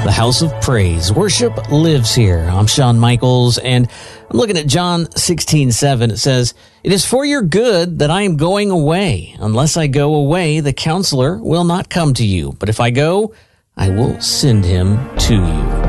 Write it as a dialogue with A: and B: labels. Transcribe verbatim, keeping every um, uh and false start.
A: the house of praise. Worship lives here. I'm Shawn Michaels, and I'm looking at John sixteen seven. It says, "It is for your good that I am going away. Unless I go away, the counselor will not come to you. But if I go, I will send him to you."